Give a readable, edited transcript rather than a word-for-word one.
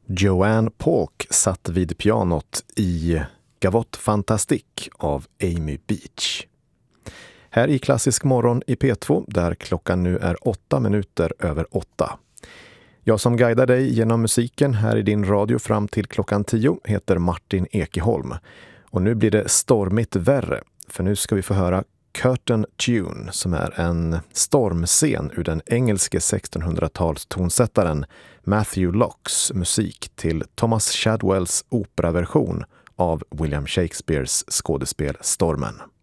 Joanne Polk satt vid pianot i Gavotte Fantastique av Amy Beach. Här i Klassisk morgon i P2 där klockan nu är 8:08. Jag som guidar dig genom musiken här i din radio fram till klockan 10 heter Martin Ekeholm. Och nu blir det stormigt värre, för nu ska vi få höra Curtain Tune som är en stormscen ur den engelske 1600-tals tonsättaren Matthew Lockes musik till Thomas Shadwells operaversion av William Shakespeares skådespel Stormen.